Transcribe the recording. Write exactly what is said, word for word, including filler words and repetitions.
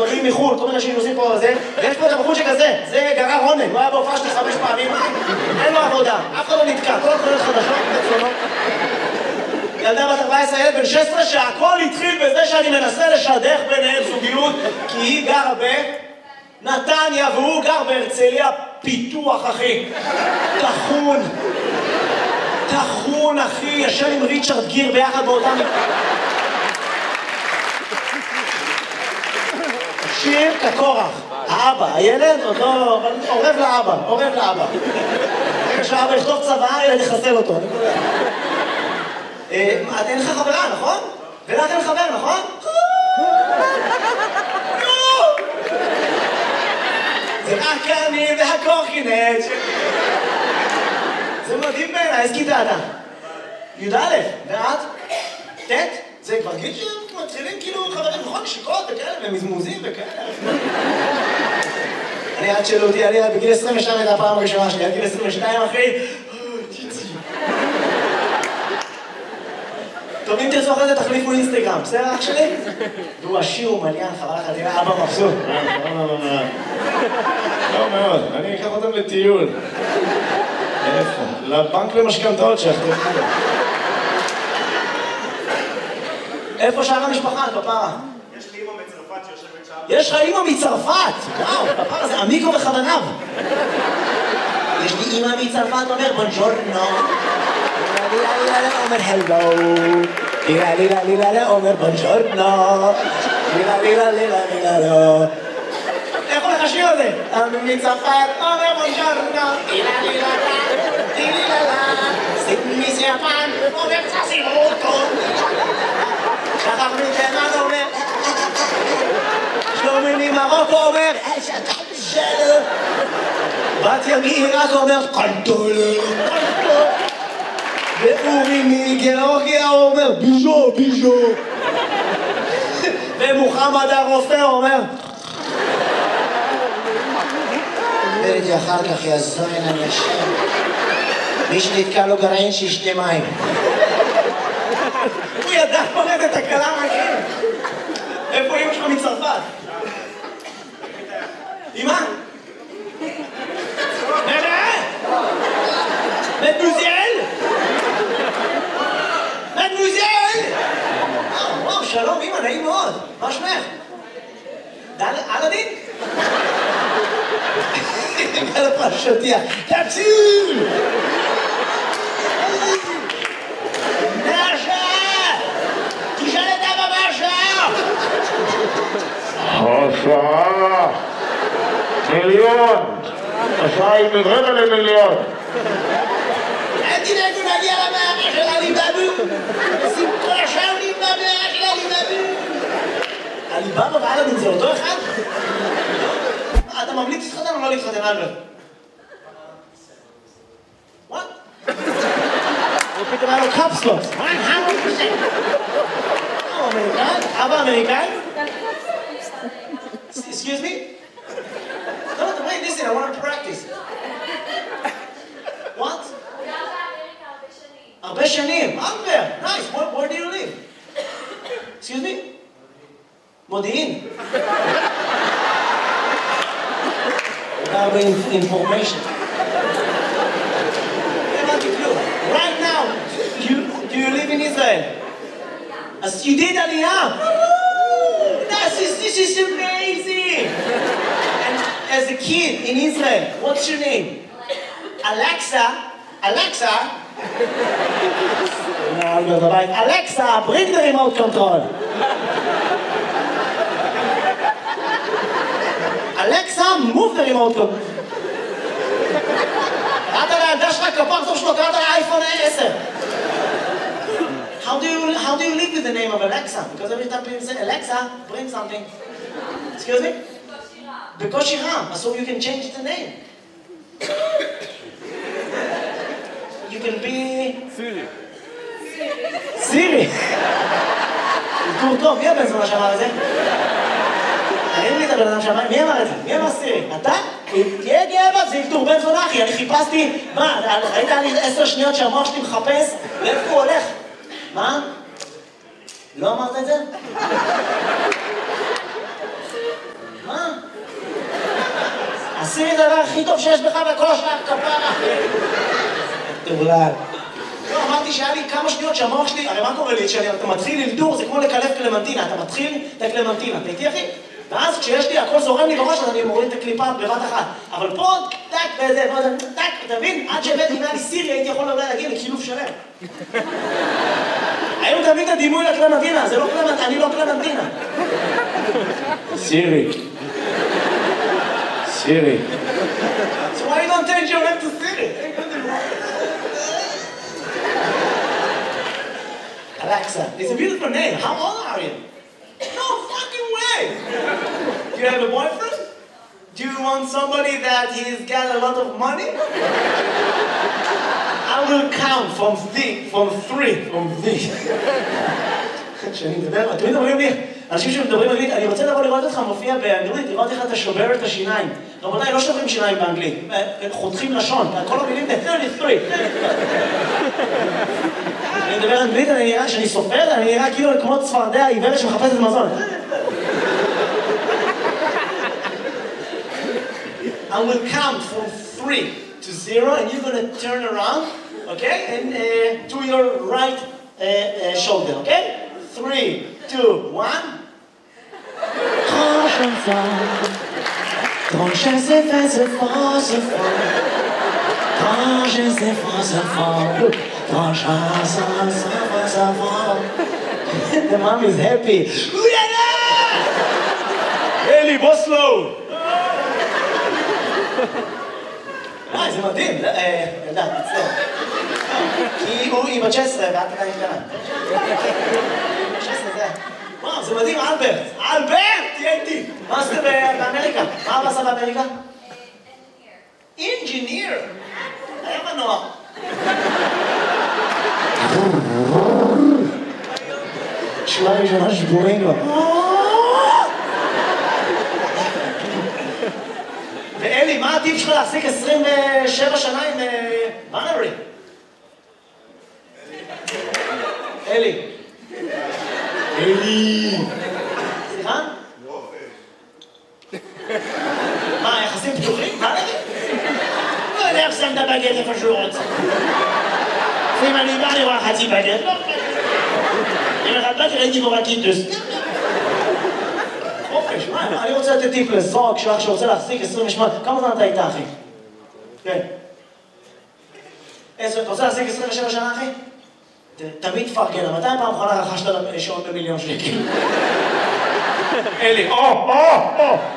מגיעים מחול, כל מיני אנשים עושים פה זה, ויש פה את הבחור שכזה, זה גרר רונן, הוא היה בהופעה שלי חמש פעמים, אין לו עבודה, אף אחד לא נתקע, כל התחולות חדשות, בצונות. ילדה בת ארבע עשרה, ילד בן שש עשרה, שהכל התחיל בזה שאני מנסה לשדך ביניהם זוגיות, כי היא גרה בנתניה והוא גר בהרצליה פיתוח, אחי. תחון. תחון, אחי, ישן עם ריצ'רד גיר ביחד באותם... שיר כקורח. האבא, הילד עוד לא... עורב לאבא, עורב לאבא. רגע שהאבא יכתוב צבא, ילד יחסל אותו. אין לך חברה, נכון? ולך אין חבר, נכון? זה רק אני והקורקינט. זה מדהים בעיניי, איזה כיתה אתה? י"א, ואת? ט'? זה כבר גיל שמתחילים כאילו חברים, נכון? נשיקות וכאלה, ומזמוזים וכאלה. אני עד שאלו אותי, אני בגיל עשרים ושתיים הייתה הפעם הראשונה שלי, עד גיל עשרים ושתיים אחי. טוב, אם תרצו אחרי זה תחליפו אינסטגרם, בסדר אח שלי? והוא עשיר ומליין, חבל לך, תראה, אבא מבסוט. לא מאוד, אני אקח אותם לטיול. איפה? לבנק למשכנתאות שיחתו. איפה שאר המשפחה, כפרה? יש לי אמא מצרפת שיושבת שם. יש לך אמא מצרפת! וואו, כפרה זה עמיקו בכוונב. יש לי אמא מצרפת, אומר בונג'ורנו. אומר הלו. לילה לילה לילה אומר בונג'ורנו. לילה לילה לילה לילה. איך הולך השיר הזה? אמא מצרפת, אומר בונג'ורנו. לילה לילה לילה לילה. סימיס יפן, אומר צסימוטו. שחר מתימן אומר, שלומי ממרוקו אומר, שלום. בת ימי רק אומר, קנטולר, קנטולר. ואורי מגיאורגיה אומר, ביז'ו, ביז'ו. ומוחמד הרופא אומר, וראיתי אחר כך יזוין אנשים. מי שנתקע לו גרעין שישתה מים. הוא ידע פורט את הקלה מהכם. איפה אמא שלך מצרפת? אמא? נראה? מדמוזל? מדמוזל? וואו, שלום אמא, נעים מאוד. מה שמך? אלאדין? על הפרשותיה. תפסיל! עשרה מיליון, עשרה היא רבע למיליון. אל תדאגו נגיע למאה של עליבאבו. סיפור עכשיו נבנה במאה של עליבאבו. עליבאבו ואלאדין זה אותו אחד? אתה ממליץ להתחתן או לא להתחתן, אלברט? וואט? הוא פתאום היה לו קפסלוס. אמריקאי? אבא אמריקאי? Excuse me? No, wait, listen, I want to practice. What? הרבה שנים. אמבר, nice. Where, where do you live? Excuse me? מודיעין. הרבה information. Right now, you, do you live in Israel? As you did Aliyah. This is, this is amazing! And as a kid in Israel, what's your name? Alexa. Alexa? Alexa, bring the remote control. Alexa, move the remote control. קראת לילדה שלך כפר טוב שלו, קראת לאייפון עשר. How do you how do you live with the name of Alexa? Because every time people say Alexa, bring something. Excuse me? Because Shiram, so you can change the name. You can be Siri. Siri. טוב טוב, מי הבן זונה שאמר את זה? תראי לי את הבן אדם שאמר, מי אמר את זה? מי אמר סירי? אתה? תהיה גאה בה, זה ילתור בן זונה אחי, אני חיפשתי, מה, ראית לי עשר שניות שהמוח שלי מחפש, לאיפה הוא הולך? מה? לא אמרת את זה? סירי זה הדבר הכי טוב שיש בך בכל השאר, כפרה. תבלל. לא, אמרתי שהיה לי כמה שניות שהמוח שלי, הרי מה קורה לי? כשאתה מתחיל ללדור, זה כמו לקלף קלמנטינה, אתה מתחיל את הקלמנטינה, אתה איתי אחי? ואז כשיש לי, הכל זורם לי בראש, אז אני מוריד את הקליפה בבת אחת. אבל פה, טק, וזה, טק, אתה מבין? עד שהבאתי, אם היה לי סירי, הייתי יכול אולי להגיע לקילוף שלם. היום תביא את הדימוי לקלמנטינה, זה לא קלמנטינה, אני לא קלמנטינה. סירי. סירי. So why you don't change your name to Siri? Alexa, it's a beautiful name. How old are you? No fucking way! Do you have a boyfriend? Do you want somebody that he's got a lot of money? I will count from three, from three, from three. כשאני מדבר, תמיד אומרים לי, אנשים שמדברים אנגלית, אני רוצה לבוא לראות אותך מופיע באנגלית, לראות איך אתה שובר את השיניים. רבותיי, לא שוברים שיניים באנגלית, חותכים לשון, כל המילים זה שלושים ושלוש. אני מדבר אנגלית, אני נראה, שאני סופר, אני נראה כאילו כמו צפרדע עיוורת שמחפשת מזון. I will count from three to zero, and you're going to turn around, okay, and uh, to your right uh, uh, shoulder, okay? Three, two, one. Grand chanson, grand chanson, c'est fort, c'est fort. Grand chanson, c'est fort. Grand chanson, c'est fort. The mom is happy. אלי, בוסלו! וואי, זה מדהים. ילדה, תצטער. כי הוא היא בת שש עשרה ואת עדיין קטנה. שש עשרה זה... וואו, זה מדהים, אלברט. אלברט! תהיה איתי. מה עשית באמריקה? מה אבא עשה באמריקה? אינג'יניר. היה מנוע. שורה ראשונה שבורים לו. ואלי, מה הטיפ שלך להחזיק עשרים ושבע שנה עם בנרי? אלי. אלי. סליחה? מה, יחסים פתוחים? בנרי? לא יודע איך שם את הבגט איפה שהוא רוצה. לפעמים אני בא לראות חצי בגט, לא בגט. אם אחד בא ראיתי בו רק קיטוס. אוקיי, שמע, אני רוצה לתת טיפ לזוג שלך שרוצה להחזיק עשרים ושמונה. כמה זמן אתה איתה, אחי? כן. אתה רוצה להחזיק עשרים ושבע שנה, אחי? תמיד תפרגן, מתי פעם אחרונה רכשת שעון במיליון שקל? אלי, או, או, או!